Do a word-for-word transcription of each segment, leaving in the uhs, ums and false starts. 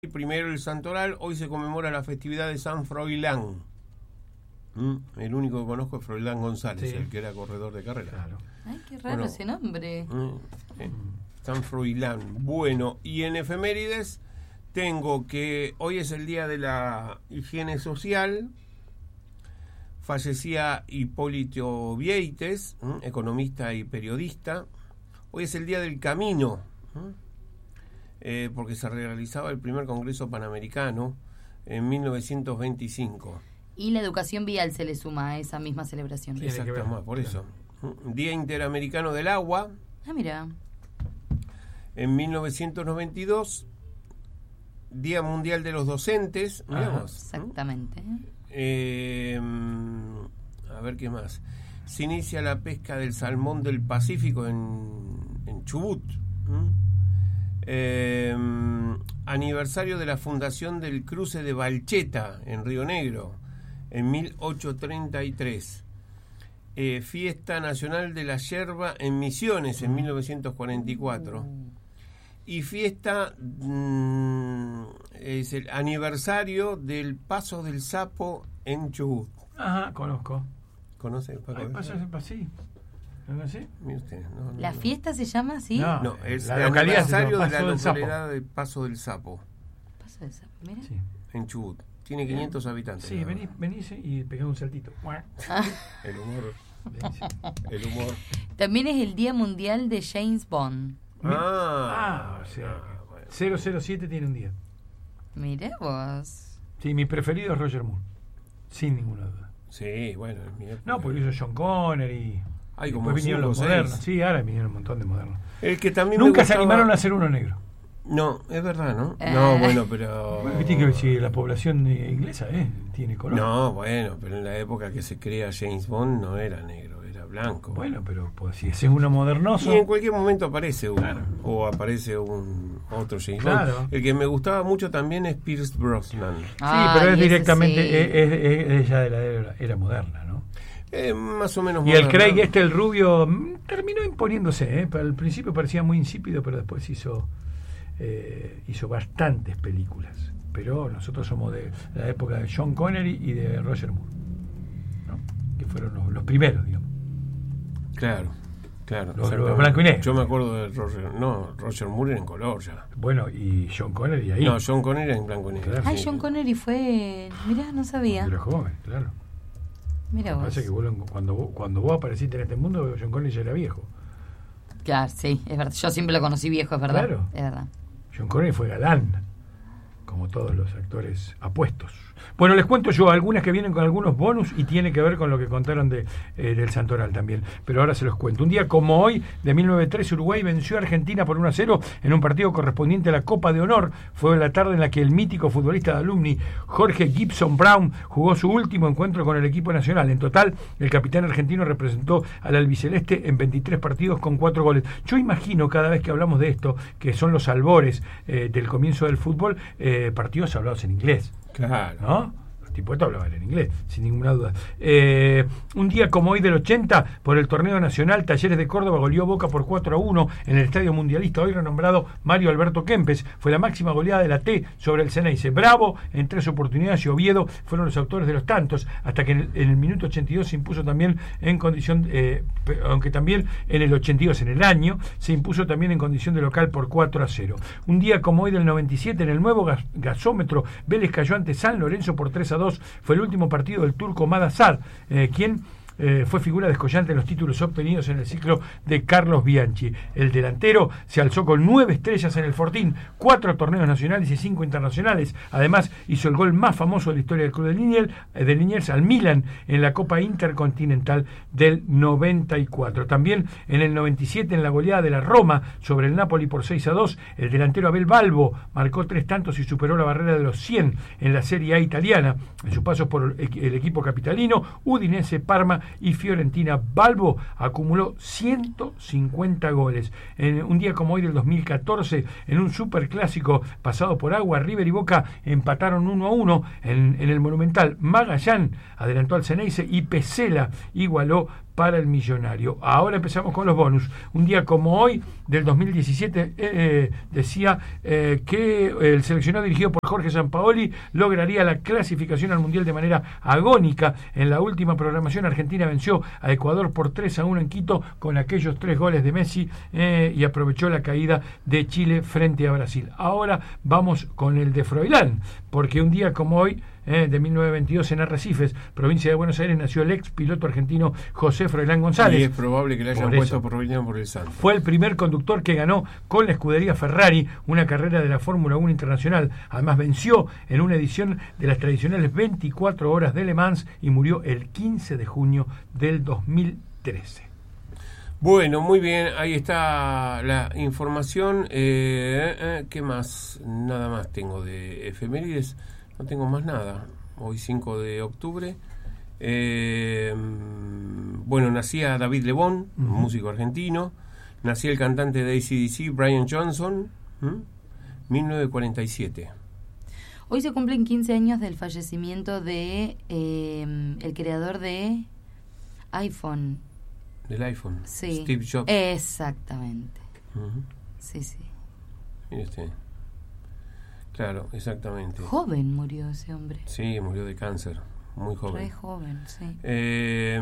abril, primero el Santoral, hoy se conmemora la festividad de San Froilán. ¿Mm? El único que conozco es Froilán González, sí. El que era corredor de carrera. Claro. Ay, qué raro bueno, ese nombre. ¿Mm? Eh, San Froilán. Bueno, y en efemérides tengo que hoy es el día de la higiene social. Fallecía Hipólito Vieites, ¿eh? Economista y periodista. Hoy es el día del camino, ¿eh? Eh, porque se realizaba el primer Congreso Panamericano en mil novecientos veinticinco. Y la educación vial se le suma a esa misma celebración. Exactamente, por eso. Día Interamericano del Agua. Ah, mira. En mil novecientos noventa y dos, Día Mundial de los Docentes. Miramos, exactamente. Eh, a ver qué más. Se inicia la pesca del salmón del Pacífico en, en Chubut. ¿Mm? Eh, aniversario de la fundación del cruce de Balcheta en Río Negro en mil ochocientos treinta y tres. Eh, fiesta nacional de la yerba en Misiones en mil novecientos cuarenta y cuatro. Y fiesta mmm, es el aniversario del Paso del Sapo en Chubut. Ajá, conozco. ¿Conoce el Paso del Sapo? Paso así. ¿No sé? Mire usted, no, no, ¿La no. fiesta se llama así? No, no es la el localidad aniversario de la del localidad del Paso del Sapo. Paso del Sapo, mira. Sí. En Chubut. Tiene quinientos habitantes. Sí, venís, venís y pegá un saltito. Ah. El humor. El humor. También es el Día Mundial de James Bond. Ah, ah o sea, bueno. cero cero siete tiene un día. Mire vos. Sí, mi preferido es Roger Moore. Sin ninguna duda. Sí, bueno. No, porque hizo Sean Connery. Hay como vinieron los seis. modernos. Sí, ahora vinieron un montón de modernos. El que también Nunca me gustaba... se animaron a hacer uno negro. No, es verdad, ¿no? Eh. No, bueno, pero... Viste que si la población inglesa eh, tiene color. No, bueno, pero en la época que se crea James Bond no era negro, era blanco. Bueno, pero pues, si ese es uno modernoso... Y en cualquier momento aparece uno, claro. O aparece un otro James claro. Bond. El que me gustaba mucho también es Pierce Brosnan. Sí, ah, pero es directamente, sí. es, es, es, es ya de la era, era moderna, ¿no? Eh, más o menos. Y el moderno. Craig este, el rubio, terminó imponiéndose, ¿eh? Al principio parecía muy insípido, pero después hizo... Eh, hizo bastantes películas, pero nosotros somos de la época de Sean Connery y de Roger Moore, ¿no? Que fueron los, los primeros, digamos. Claro, claro. Los, los blanco y negro. Yo me acuerdo de Roger, no, Roger Moore era en color ya. Bueno, y Sean Connery ahí. No, Sean Connery era en blanco y negro. Claro. Ay, Sí. Sean Connery fue... Mirá, no sabía. Era joven, claro. Mira vos. Parece que vos, cuando, vos, cuando vos apareciste en este mundo, Sean Connery ya era viejo. Claro, sí, es verdad. Yo siempre lo conocí viejo, es verdad. Claro. Es verdad. Sean Connery fue galán, como todos los actores apuestos. Bueno, les cuento yo algunas que vienen con algunos bonus y tiene que ver con lo que contaron de, eh, del Santoral también, pero ahora se los cuento. Un día como hoy, de mil novecientos trece, Uruguay venció a Argentina por uno a cero en un partido correspondiente a la Copa de Honor. Fue la tarde en la que el mítico futbolista de Alumni, Jorge Gibson Brown, jugó su último encuentro con el equipo nacional. En total, el capitán argentino representó al albiceleste en veintitrés partidos con cuatro goles. Yo imagino, cada vez que hablamos de esto, que son los albores eh, del comienzo del fútbol, eh, partidos hablados en inglés. Claro. ¿No? Los tipos estos hablaban en inglés, sin ninguna duda. Eh, un día como hoy del ochenta, por el torneo nacional, Talleres de Córdoba goleó Boca por cuatro a uno en el Estadio Mundialista, hoy renombrado Mario Alberto Kempes. Fue la máxima goleada de la T sobre el Ceneice. Bravo, en tres oportunidades, y Oviedo fueron los autores de los tantos, hasta que en el, en el minuto ochenta y dos se impuso también en condición, eh, aunque también en el ochenta y dos, en el año, se impuso también en condición de local por cuatro a cero. Un día como hoy del noventa y siete, en el nuevo gas, gasómetro, Vélez cayó ante San Lorenzo por tres a dos. Fue el último partido del turco Madasar, eh, quien eh, fue figura descollante en los títulos obtenidos en el ciclo de Carlos Bianchi. El delantero se alzó con nueve estrellas en el Fortín, cuatro torneos nacionales y cinco internacionales. Además, hizo el gol más famoso de la historia del club de Liniers, eh, de Liniers al Milan en la Copa Intercontinental del noventa y cuatro. También en el noventa y siete, en la goleada de la Roma sobre el Napoli por seis a dos, el delantero Abel Balbo marcó tres tantos y superó la barrera de los cien en la Serie A italiana. En sus pasos por el equipo capitalino, Udinese, Parma y Fiorentina, Balbo acumuló ciento cincuenta goles. En un día como hoy del dos mil catorce, en un superclásico pasado por agua, River y Boca empataron uno a uno en, en el Monumental. Magallán adelantó al Ceneice y Pesela igualó para el millonario. Ahora empezamos con los bonus. Un día como hoy, del dos mil diecisiete, eh, decía eh, que el seleccionado dirigido por Jorge Sampaoli lograría la clasificación al Mundial de manera agónica. En la última programación, Argentina venció a Ecuador por tres a uno en Quito con aquellos tres goles de Messi eh, y aprovechó la caída de Chile frente a Brasil. Ahora vamos con el de Froilán, porque un día como hoy, Eh, de mil novecientos veintidós, en Arrecifes, provincia de Buenos Aires, nació el ex piloto argentino José Froilán González. Y es probable que le hayan por puesto eso. por Froilán por el santo. Fue el primer conductor que ganó con la escudería Ferrari una carrera de la Fórmula uno internacional. Además venció en una edición de las tradicionales veinticuatro horas de Le Mans y murió el quince de junio del dos mil trece. Bueno, muy bien, ahí está la información. Eh, eh, ¿Qué más? Nada más tengo de efemérides. No tengo más nada. Hoy cinco de octubre. Eh, bueno, nacía David Lebón, uh-huh. músico argentino. Nacía el cantante de A C D C, Brian Johnson, ¿Mm? mil novecientos cuarenta y siete. Hoy se cumplen quince años del fallecimiento de eh, el creador de iPhone. Del iPhone. Sí. Steve Jobs. Exactamente. Uh-huh. Sí, sí. Mire usted. Claro, exactamente. Joven murió ese hombre. Sí, murió de cáncer, muy joven. Re joven, sí. Eh,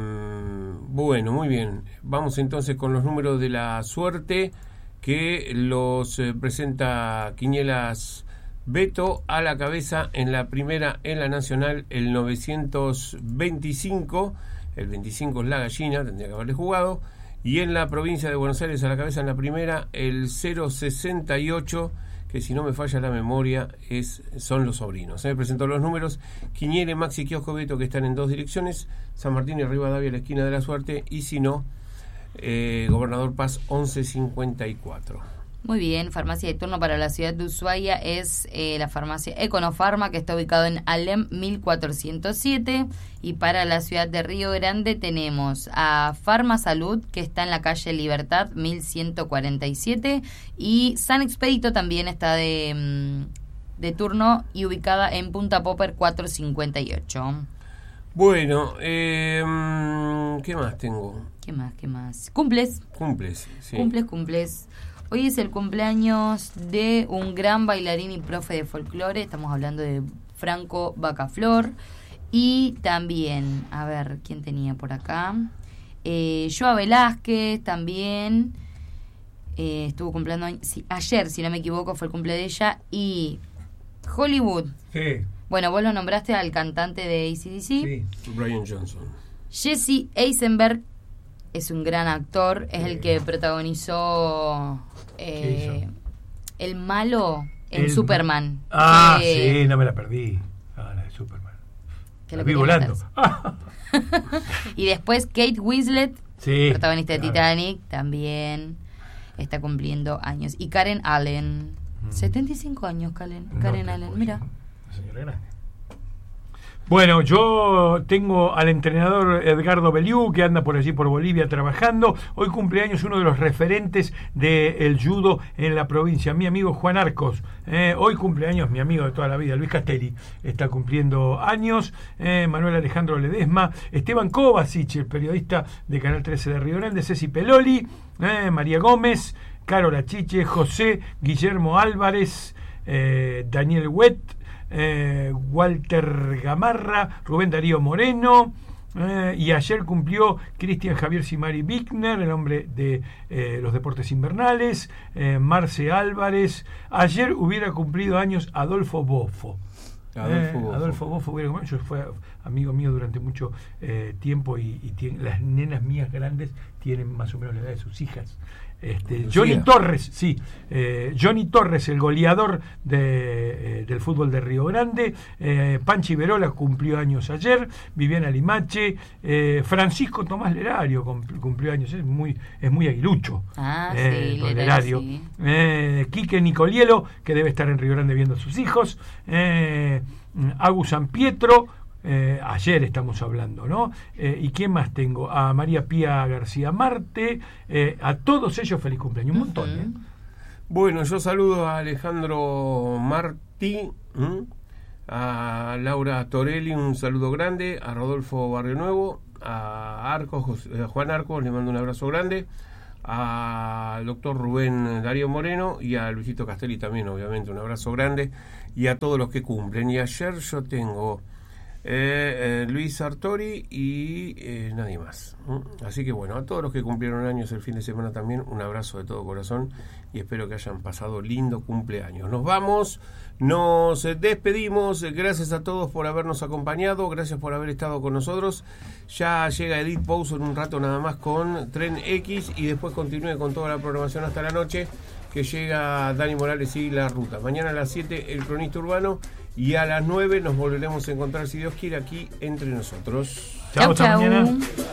bueno, muy bien. Vamos entonces con los números de la suerte que los eh, presenta Quinielas Beto. A la cabeza en la primera, en la nacional, el novecientos veinticinco. El veinticinco es la gallina, tendría que haberle jugado. Y en la provincia de Buenos Aires, a la cabeza en la primera, el cero sesenta y ocho, que si no me falla la memoria es son los sobrinos. Se me presentó los números: Quiniele, Maxi, Kiosco, Beto, que están en dos direcciones, San Martín y Rivadavia, la esquina de la suerte, y si no, eh, Gobernador Paz once cincuenta y cuatro. Muy bien, farmacia de turno para la ciudad de Ushuaia es eh, la farmacia Econofarma, que está ubicado en Alem mil cuatrocientos siete, y para la ciudad de Río Grande tenemos a Farma Salud, que está en la calle Libertad mil ciento cuarenta y siete, y San Expedito también está de, de turno y ubicada en Punta Popper cuatrocientos cincuenta y ocho. Bueno, eh, ¿qué más tengo? ¿Qué más, qué más? Cumples. Cumples, sí. Cumples, cumples. Hoy es el cumpleaños de un gran bailarín y profe de folclore. Estamos hablando de Franco Bacaflor. Y también, a ver, ¿quién tenía por acá? Eh, Joa Velázquez también. Eh, estuvo cumpliendo sí, ayer, si no me equivoco, fue el cumple de ella. Y Hollywood. Sí. Bueno, vos lo nombraste al cantante de A C D C. Sí. Brian Johnson. Jesse Eisenberg es un gran actor. Es sí. el que protagonizó eh, el malo en el... Superman. Ah, que... sí, no me la perdí. Ah, la de Superman. Que la vi volando. Y después Kate Winslet, sí, protagonista claro. de Titanic, también está cumpliendo años. Y Karen Allen, mm. setenta y cinco años, Karen, no Karen Allen, mira. Una señora grande. Bueno, yo tengo al entrenador Edgardo Beliú, que anda por allí por Bolivia trabajando. Hoy cumpleaños uno de los referentes del judo en la provincia, mi amigo Juan Arcos. Eh, hoy cumpleaños mi amigo de toda la vida, Luis Castelli, está cumpliendo años. Eh, Manuel Alejandro Ledesma, Esteban Kovacic, el periodista de Canal trece de Río Grande, Ceci Peloli, eh, María Gómez, Carola Chiche, José Guillermo Álvarez, eh, Daniel Huet, Eh, Walter Gamarra, Rubén Darío Moreno, eh, y ayer cumplió Cristian Javier Simari Bickner, el hombre de eh, los deportes invernales, eh, Marce Álvarez. Ayer hubiera cumplido años Adolfo Bofo. Adolfo, eh, Bofo. Adolfo Bofo hubiera cumplido, yo fue amigo mío durante mucho eh, tiempo y, y tiene, las nenas mías grandes tienen más o menos la edad de sus hijas. Este, Johnny Torres, sí, eh, Johnny Torres, el goleador de, eh, del fútbol de Río Grande, eh, Panchi Verola cumplió años ayer, Viviana Limache, eh, Francisco Tomás Lerario cumplió años, es muy, es muy aguilucho, ah, eh, sí, Lerario, sí. eh, Quique Nicolielo, que debe estar en Río Grande viendo a sus hijos, eh, Agus San Pietro. Eh, ayer estamos hablando, ¿no? Eh, ¿Y quién más tengo? A María Pía García Marte, eh, a todos ellos feliz cumpleaños, un montón, ¿eh? Bueno, yo saludo a Alejandro Martí, ¿m? a Laura Torelli un saludo grande, a Rodolfo Barrio Nuevo, a Arcos, José, a Juan Arcos le mando un abrazo grande, al doctor Rubén Darío Moreno y a Luisito Castelli también, obviamente, un abrazo grande, y a todos los que cumplen. Y ayer yo tengo eh, eh, Luis Sartori y eh, nadie más. ¿Mm? Así que bueno, a todos los que cumplieron años el fin de semana también, un abrazo de todo corazón y espero que hayan pasado lindo cumpleaños. Nos vamos, nos despedimos, gracias a todos por habernos acompañado, gracias por haber estado con nosotros. Ya llega Edith Pouso en un rato nada más con Tren X y después continúe con toda la programación hasta la noche, que llega Dani Morales y La Ruta. Mañana a las siete el Cronista Urbano y a las nueve nos volveremos a encontrar, si Dios quiere, aquí entre nosotros. Chao, chau, hasta chau. mañana.